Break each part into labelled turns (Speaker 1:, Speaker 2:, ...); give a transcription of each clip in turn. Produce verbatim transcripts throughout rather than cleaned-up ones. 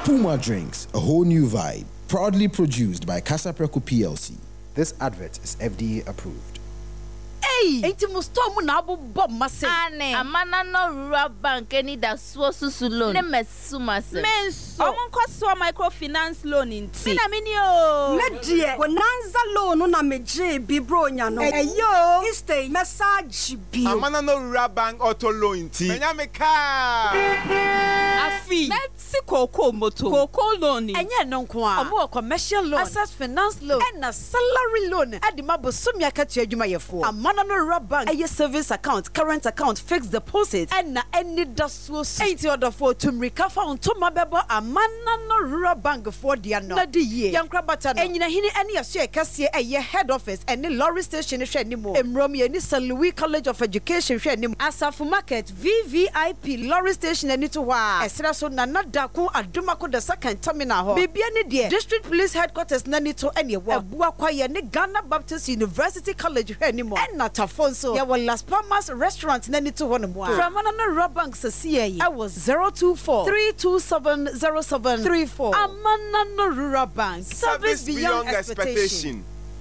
Speaker 1: Puma Drinks, a whole new vibe. Proudly produced by Casapreco P L C. This advert is F D A approved.
Speaker 2: Hey, enti mustomu na abu bob mase.
Speaker 3: Ane, amana no rural bank any da so susu loan. Ne mesu mase.
Speaker 4: Menso. Omo nkwaso microfinance loan inti.
Speaker 2: Mina mini o.
Speaker 5: Medie, bonanza loan na meje bibro nya no. Eyo, istay message bi.
Speaker 6: Amana no rural bank auto loan inti. Menya me ka.
Speaker 4: Afi. Let's koko moto. Koko loan.
Speaker 2: Enye no nko a. Omo commercial loan, access finance loan, and na salary loan. Adi mabosumi akatu adwuma yefo. Amana no rural bank. Eye service account, current account, fixed deposit, and na any daso. Eighty order for to recover on to mabebo amana no rural bank for dia no. Na di ye. Yankra bata no. Enyina hini any aso ekase eye head office and lorry station hwe animo. Emrom ye ni Saint Louis College of Education hwe animo. Asafu Market V V I P lorry station ani to wa. Esra so na nadako adumako the second terminal ho. Bibia ni de district police headquarters na ni to ene wo. Ebua kwaye ni Ghana Baptist University College hwe animo. En na tafonso. Ya wa Las Palmas restaurant na ni to ho no mo. From another rural bank sasiye. I was zero two four three two seven zero seven three four. Amana no rural bank. Service, Service beyond, beyond expectation. expectation.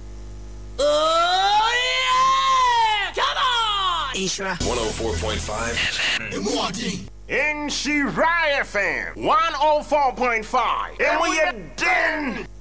Speaker 7: Oh yeah! Come on!
Speaker 8: Isra one oh four point five
Speaker 9: In Shirai F M one oh four point five. And we are done.